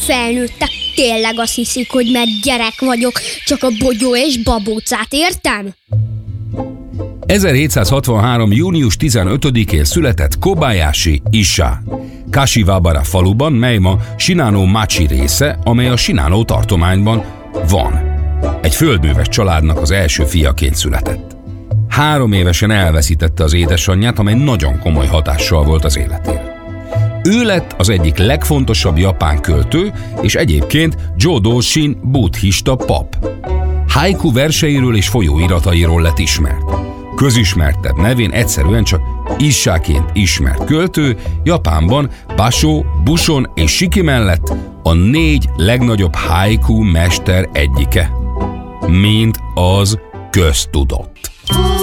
felnőttek tényleg azt hiszik, hogy mert gyerek vagyok, csak a bogyó és babócát értem? 1763. június 15-én született Kobayashi Issa Kashiwabara faluban, mely ma Shinano-machi része, amely a Shinano tartományban van. Egy földműves családnak az első fiaként született. 3 évesen elveszítette az édesanyját, amely nagyon komoly hatással volt az életére. Ő lett az egyik legfontosabb japán költő, és egyébként Jodo Shin buddhista pap. Haiku verseiről és folyóiratairól lett ismert. Közismertebb nevén egyszerűen csak Issáként ismert költő, Japánban Basho, Bushon és Shiki mellett a 4 legnagyobb haiku mester egyike, mint az köztudott.